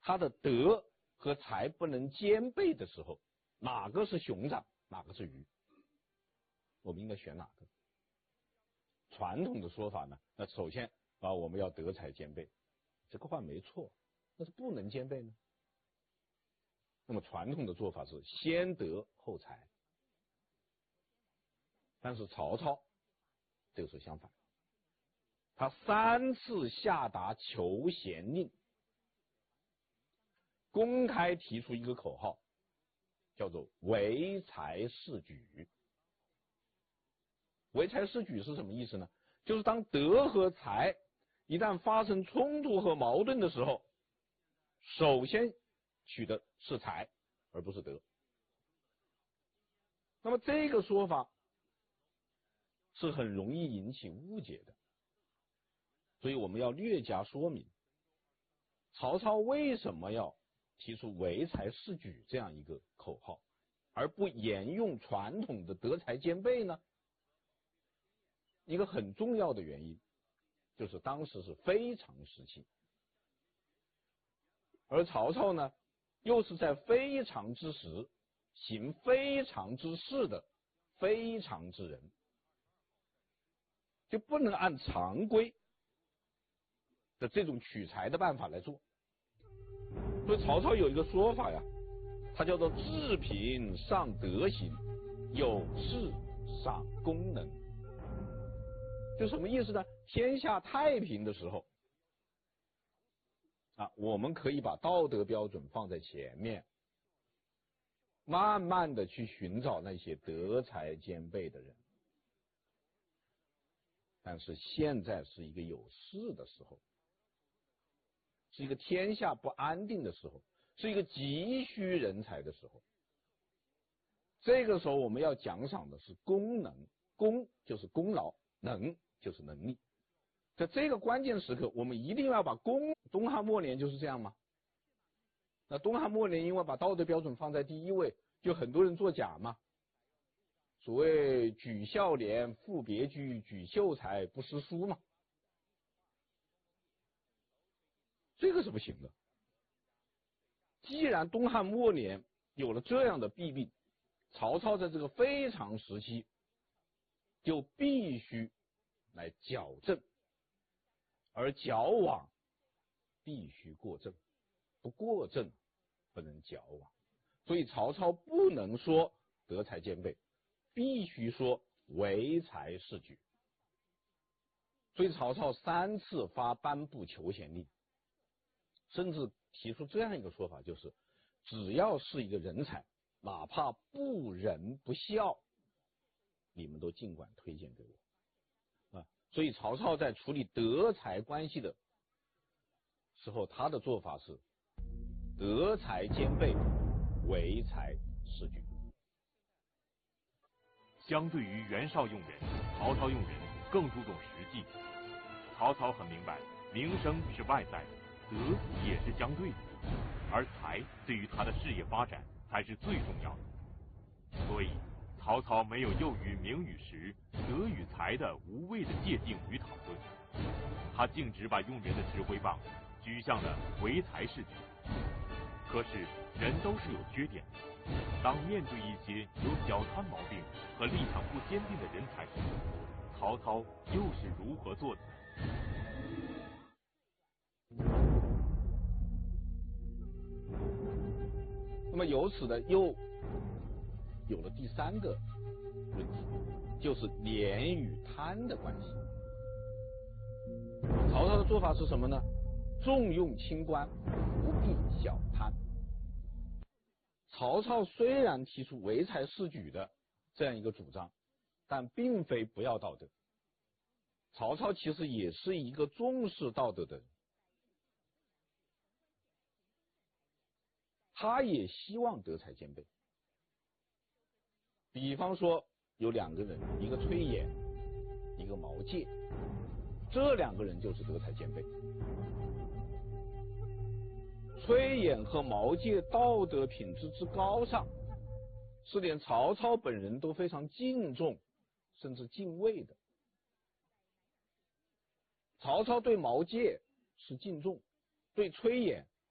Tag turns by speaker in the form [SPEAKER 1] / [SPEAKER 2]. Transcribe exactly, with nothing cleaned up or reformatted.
[SPEAKER 1] 他的德和才不能兼备的时候，哪个是熊掌，哪个是鱼？我们应该选哪个？传统的说法呢，那首先啊，我们要德才兼备，这个话没错，但是不能兼备呢。那么传统的做法是先德后才，但是曹操这个是相反，他三次下达求贤令，公开提出一个口号，叫做唯才是举。唯才是举是什么意思呢？就是当德和才一旦发生冲突和矛盾的时候，首先取的是才，而不是德。那么这个说法是很容易引起误解的，所以我们要略加说明，曹操为什么要提出唯才是举这样一个口号，而不沿用传统的德才兼备呢？一个很重要的原因就是当时是非常时期，而曹操呢又是在非常之时行非常之事的非常之人，就不能按常规的这种取材的办法来做。所以曹操有一个说法呀，他叫做治平上德行，有事赏功能。就什么意思呢？天下太平的时候啊，我们可以把道德标准放在前面，慢慢的去寻找那些德才兼备的人。但是现在是一个有事的时候，是一个天下不安定的时候，是一个急需人才的时候。这个时候我们要奖赏的是功能，功就是功劳，能就是能力。在这个关键时刻，我们一定要把功，东汉末年就是这样吗？那东汉末年因为把道德标准放在第一位，就很多人作假嘛。所谓举孝廉，赋别居，举秀才，不识书嘛。这个是不行的。既然东汉末年有了这样的弊病，曹操在这个非常时期就必须来矫正，而矫枉必须过正，不过正不能矫枉。所以曹操不能说德才兼备，必须说唯才是举。所以曹操三次发颁布求贤令，甚至提出这样一个说法，就是只要是一个人才，哪怕不仁不孝，你们都尽管推荐给我啊。所以曹操在处理德才关系的时候，他的做法是德才兼备，唯才是举。
[SPEAKER 2] 相对于袁绍用人，曹操用人更注重实际。曹操很明白，名声是外在的，德也是相对的，而才对于他的事业发展才是最重要的。所以曹操没有囿于名与实、德与才的无谓的界定与讨论，他径直把用人的指挥棒举向了唯才是举。可是人都是有缺点的，当面对一些有小贪毛病和立场不坚定的人才时，曹操又是如何做的呢？
[SPEAKER 1] 那么由此呢，又有了第三个问题，就是廉与贪的关系。曹操的做法是什么呢？重用轻官，不避小贪。曹操虽然提出唯才是举的这样一个主张，但并非不要道德。曹操其实也是一个重视道德的人，他也希望德才兼备。比方说有两个人，一个崔琰，一个毛玠，这两个人就是德才兼备。崔琰和毛玠道德品质之高尚，是连曹操本人都非常敬重甚至敬畏的。曹操对毛玠是敬重，对崔琰